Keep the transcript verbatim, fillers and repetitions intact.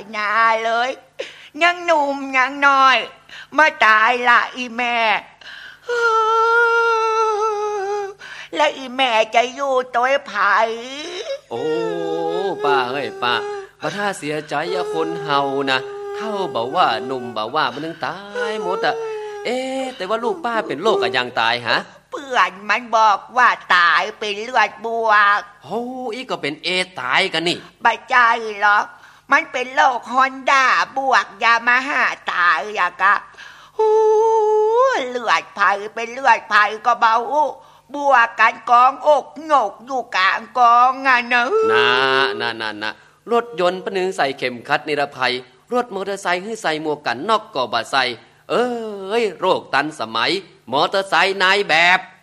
หนาเลยยังหนุ่มยังน้อยมาตายละอีแม่แล้วอีแม่จะอยู่ตัวไผ่โอ้ป้าเฮ้ยป้าบ่ถ้าเสียใจอย่าคนเฮานะเท่าบอกว่าหนุ่มบอกว่ามันนึงตายหมดอ่ะเอ๊ะแต่ว่าลูกป้าเป็นโรคอะยังตายฮะเพื่อนมันบอกว่าตายเป็นเลือดบวกโอ้อีก็เป็นเอตายกันนี่บ่ใช่หรอกมันเป็นโรคฮอนด้าบวกยามาฮ่าตายอะกะฮู้เลือดไผ่เป็นเลือดไผ่ก็เบาบวกกันกองอกงกอยู่กลางกองอ่ะเนอะน่าน่าน่าน่ารถยนต์ปะนึงใส่เข็มขัดนิรภัยรถมอเตอร์ไซค์ให้ใส่หมวกกันน็อกก็บ่ใส่เอ้ยโรคตันสมัยมอเตอร์ไซค์นายแบบ